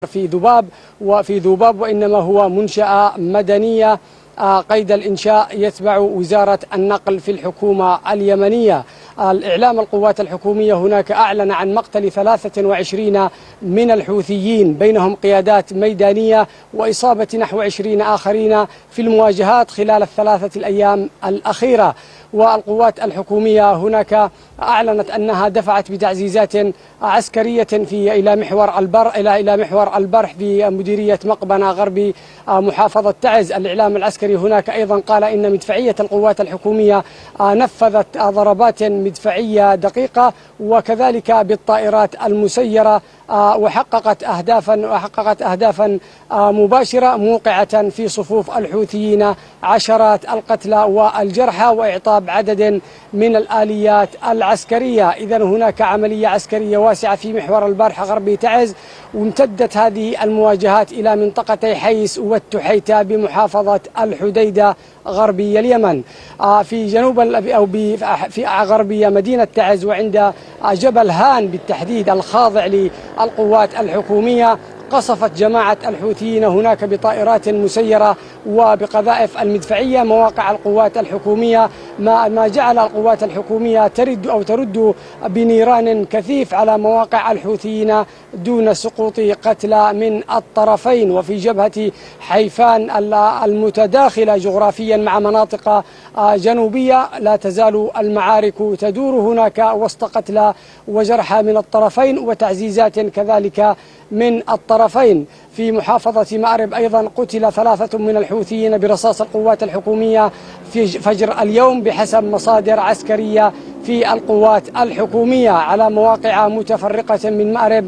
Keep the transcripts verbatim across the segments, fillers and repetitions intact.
في ذباب وفي ذباب وإنما هو منشأة مدنية قيد الإنشاء يتبع وزارة النقل في الحكومة اليمنية. الإعلام القوات الحكومية هناك أعلن عن مقتل ثلاثة وعشرين من الحوثيين بينهم قيادات ميدانية وإصابة نحو عشرين آخرين في المواجهات خلال الثلاثة الأيام الأخيرة. والقوات الحكومية هناك أعلنت أنها دفعت بتعزيزات عسكرية في إلى محور البر إلى إلى محور البرح في مديرية مقبنة غربي محافظة تعز. الإعلام العسكري هناك أيضا قال إن مدفعية القوات الحكومية نفذت ضربات مدفعية دقيقة وكذلك بالطائرات المسيرة وحققت أهدافا وحققت أهدافا مباشرة موقعة في صفوف الحوثيين عشرات القتلى والجرحى وإعطاب عدد من الآليات العسكرية. إذن هناك عملية عسكرية واسعة في محور البارحة غربي تعز، وامتدت هذه المواجهات إلى منطقتي حيس والتحيتة بمحافظة الحديدة غربي اليمن. في جنوب أو في غربية مدينة تعز وعند جبل هان بالتحديد الخاضع للقوات الحكومية قصفت جماعة الحوثيين هناك بطائرات مسيرة وبقذائف المدفعية مواقع القوات الحكومية، ما ما جعل القوات الحكومية ترد أو ترد بنيران كثيف على مواقع الحوثيين دون سقوط قتلى من الطرفين. وفي جبهة حيفان المتداخلة جغرافيا مع مناطق جنوبية لا تزال المعارك تدور هناك وسط قتلى وجرحى من الطرفين وتعزيزات كذلك من الطرفين. في محافظة مأرب أيضا قتل ثلاثة من الحوثيين برصاص القوات الحكومية في فجر اليوم بحسب مصادر عسكرية في القوات الحكومية على مواقع متفرقة من مأرب.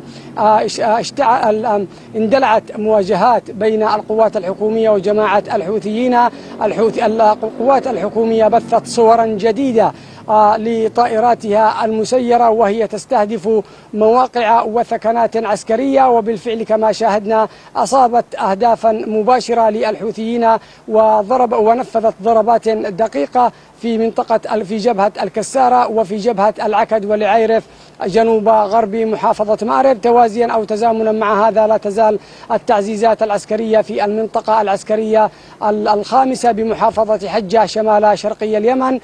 اندلعت مواجهات بين القوات الحكومية وجماعة الحوثيين. الحوثي القوات الحكومية بثت صورا جديدة لطائراتها المسيرة وهي تستهدف مواقع وثكنات عسكرية، وبالفعل كما شاهدنا أصابت أهدافا مباشرة للحوثيين وضرب ونفذت ضربات دقيقة في منطقة في جبهة الكسارة وفي جبهة العكد والعيرف جنوب غرب محافظة مأرب. توازيا أو تزامنا مع هذا لا تزال التعزيزات العسكرية في المنطقة العسكرية الخامسة بمحافظة حجة شمال شرقي اليمن.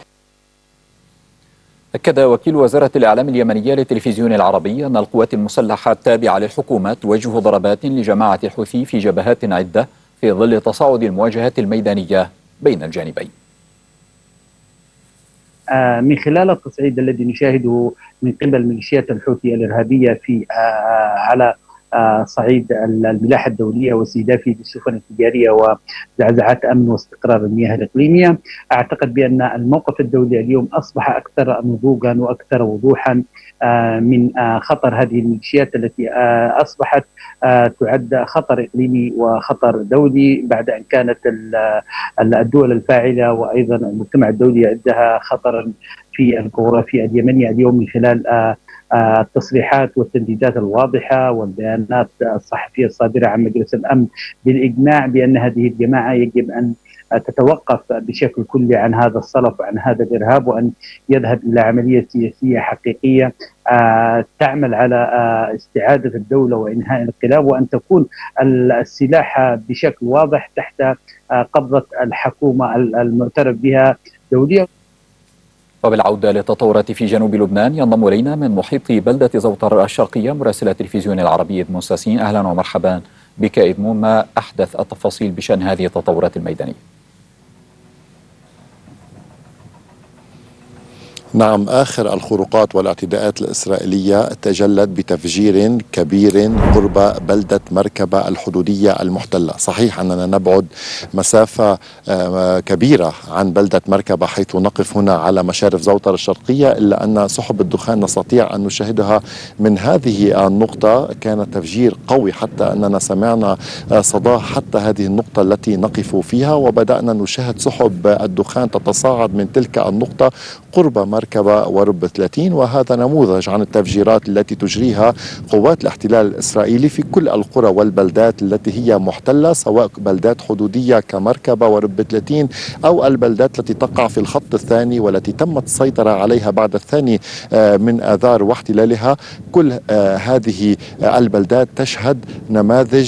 أكد وكيل وزارة الإعلام اليمنية للتلفزيون العربي أن القوات المسلحة التابعة للحكومة توجه ضربات لجماعة الحوثي في جبهات عدة في ظل تصاعد المواجهات الميدانية بين الجانبين. من خلال التصعيد الذي نشاهده من قبل ميليشيات الحوثي الإرهابية في على صعيد الملاحة الدولية واستهدافه بالسفن التجارية وزعزعات أمن واستقرار المياه الإقليمية، أعتقد بأن الموقف الدولي اليوم أصبح أكثر نضوجا وأكثر وضوحا من خطر هذه الميليشيات التي أصبحت تعد خطر إقليمي وخطر دولي بعد أن كانت الدول الفاعلة وأيضا المجتمع الدولي يعدها خطرا في الجغرافيا اليمنية اليوم من خلال التصريحات والتنديدات الواضحة والبيانات الصحفية الصادرة عن مجلس الأمن بالإجماع بأن هذه الجماعة يجب أن تتوقف بشكل كلي عن هذا الصلف وعن هذا الإرهاب، وأن يذهب إلى عملية سياسية حقيقية تعمل على استعادة الدولة وإنهاء الانقلاب، وأن تكون السلاح بشكل واضح تحت قبضة الحكومة المعترف بها دوليا. وبالعودة للتطورات في جنوب لبنان ينضم إلينا من محيط بلدة زوطر الشرقية مراسل التلفزيون العربي إدمون ساسين. أهلا ومرحبا بك إدمون، ما أحدث التفاصيل بشأن هذه التطورات الميدانية؟ نعم، آخر الخروقات والاعتداءات الإسرائيلية تجلت بتفجير كبير قرب بلدة مركبة الحدودية المحتلة. صحيح أننا نبعد مسافة كبيرة عن بلدة مركبة حيث نقف هنا على مشارف زوطر الشرقية، إلا أن سحب الدخان نستطيع أن نشاهدها من هذه النقطة. كان تفجير قوي حتى أننا سمعنا صداه حتى هذه النقطة التي نقف فيها، وبدأنا نشاهد سحب الدخان تتصاعد من تلك النقطة قرب مركبة ورب ثلاثين، وهذا نموذج عن التفجيرات التي تجريها قوات الاحتلال الإسرائيلي في كل القرى والبلدات التي هي محتلة، سواء بلدات حدودية كمركبة ورب ثلاثين أو البلدات التي تقع في الخط الثاني والتي تمت السيطرة عليها بعد الثاني من آذار واحتلالها. كل هذه البلدات تشهد نماذج